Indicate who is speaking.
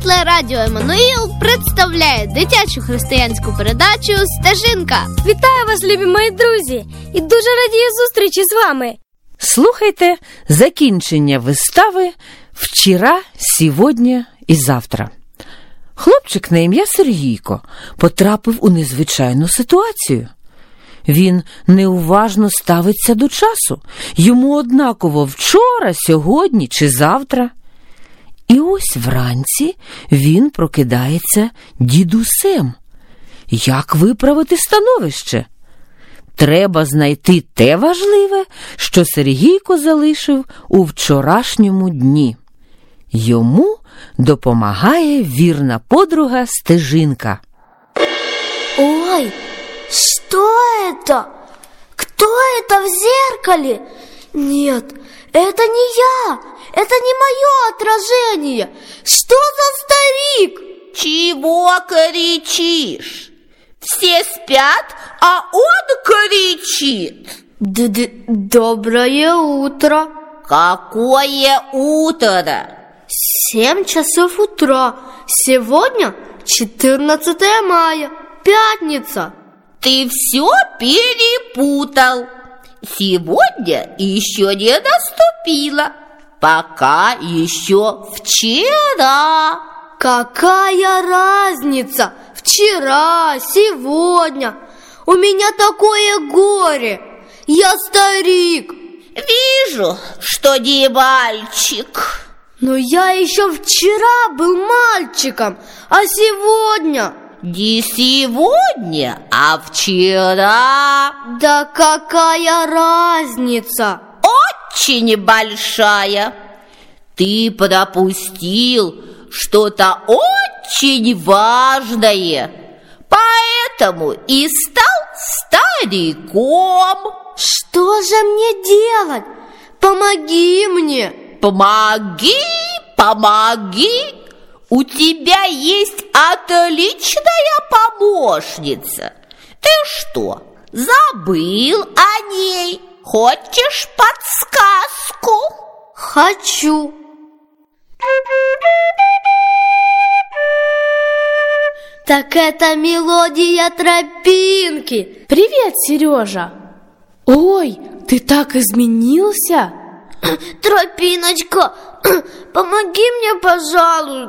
Speaker 1: Світле радіо Еммануїл представляє дитячу християнську передачу «Стежинка».
Speaker 2: Вітаю вас, любі мої друзі, і дуже радію зустрічі з вами.
Speaker 3: Слухайте закінчення вистави «Вчора, сьогодні і завтра». Хлопчик на ім'я Сергійко потрапив у незвичайну ситуацію. Він неуважно ставиться до часу. Йому однаково вчора, сьогодні чи завтра. І ось вранці він прокидається дідусем. Як виправити становище? Треба знайти те важливе, що Сергійко залишив у вчорашньому дні. Йому допомагає вірна подруга Стежинка.
Speaker 4: Ой, что это? Кто это в зеркале? Нет, это не я, это не мое отражение. Что за старик?
Speaker 5: Чего кричишь? Все спят, а он кричит.
Speaker 4: Доброе утро.
Speaker 5: Какое утро?
Speaker 4: 7 часов утра. Сегодня 14 мая, пятница.
Speaker 5: Ты все перепутал. Сегодня еще не наступило, пока еще вчера.
Speaker 4: Какая разница? Вчера, сегодня. У меня такое горе. Я старик.
Speaker 5: Вижу, что не мальчик.
Speaker 4: Но я еще вчера был мальчиком, а сегодня...
Speaker 5: Не сегодня, а вчера.
Speaker 4: Да какая разница?
Speaker 5: Очень большая. Ты пропустил что-то очень важное, поэтому и стал стариком.
Speaker 4: Что же мне делать? Помоги мне.
Speaker 5: Помоги, помоги. У тебя есть отличная помощница. Ты что, забыл о ней? Хочешь подсказку?
Speaker 4: Хочу. Так это мелодия тропинки.
Speaker 2: Привет, Сережа. Ой, ты так изменился.
Speaker 4: Тропиночка, помоги мне, пожалуйста.